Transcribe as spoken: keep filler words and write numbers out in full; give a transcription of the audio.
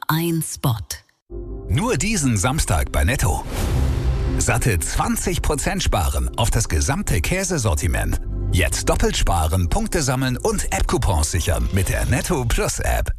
ein Spot. Nur diesen Samstag bei Netto. Satte zwanzig Prozent sparen auf das gesamte Käsesortiment. Jetzt doppelt sparen, Punkte sammeln und App-Coupons sichern mit der Netto Plus App.